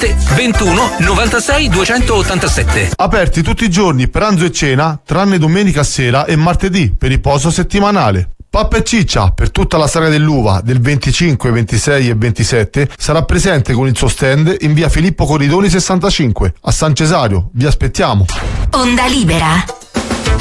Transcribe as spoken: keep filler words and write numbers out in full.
sette ventuno novantasei duecentottantasette. Aperti tutti i giorni, pranzo e cena, tranne domenica sera e martedì per riposo settimanale. Pappa e Ciccia, per tutta la saga dell'uva del venticinque, ventisei e ventisette, sarà presente con il suo stand in via Filippo Corridoni sessantacinque, a San Cesario. Vi aspettiamo. Onda Libera.